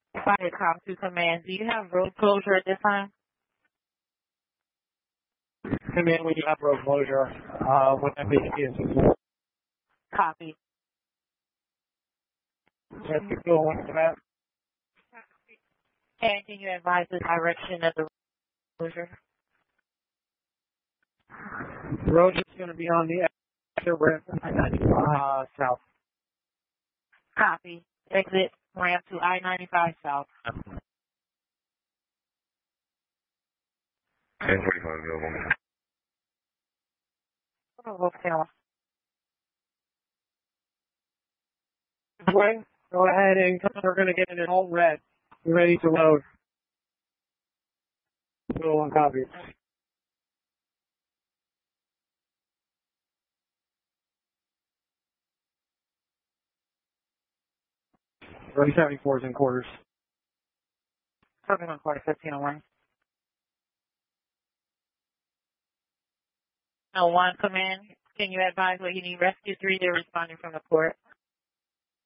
Fire Cop 2 Command, do you have road closure at this time? Command, we do have road closure. What FHP is. Copy. Yes, you feel one for that? And can you advise the direction of the road closure? The road is going to be on the exit ramp south. Copy. Exit ramp to I-95 South. 1045 available. Way, go ahead and we're going to get in all red. You're ready to load. Still on copy. Early 74s in quarters. 71 quarter 1501. 01 Command, can you advise what you need? Rescue 3, they're responding from the port.